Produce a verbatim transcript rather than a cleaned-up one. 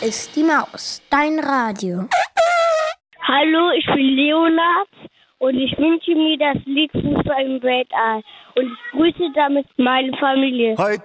ist die Maus, dein Radio. Hallo, ich bin Leonard und ich wünsche mir das Lied Fußball im Weltall. Und ich grüße damit meine Familie. Heute